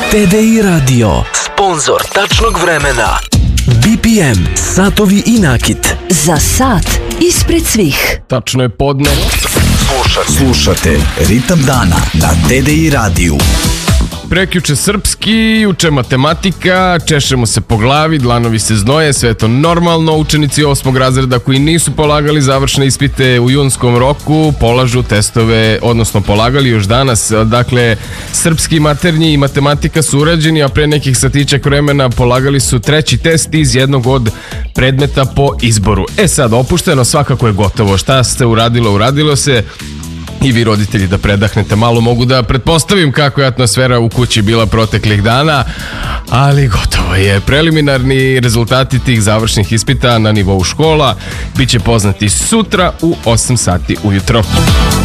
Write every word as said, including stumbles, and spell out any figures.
T D I Radio, sponzor tačnog vremena. B P M, satovi i nakit. Za sat ispred svih. Tačno je podne. Slušate, slušate Ritam dana na T D I radiju. Prekjuče srpski, juče matematika, češemo se po glavi, dlanovi se znoje, sve je to normalno. Učenici osmog razreda koji nisu polagali završne ispite u junskom roku polažu testove, odnosno polagali još danas. Dakle, srpski, maternji i matematika su urađeni, a pre nekih satićak vremena polagali su treći test iz jednog od predmeta po izboru. E sad, opušteno, svakako je gotovo. Šta se uradilo, uradilo se. I vi roditelji da predahnete malo, mogu da pretpostavim kako je atmosfera u kući bila proteklih dana, ali gotovo je. Preliminarni rezultati tih završnih ispita na nivou škola biće poznati sutra u osam sati ujutro.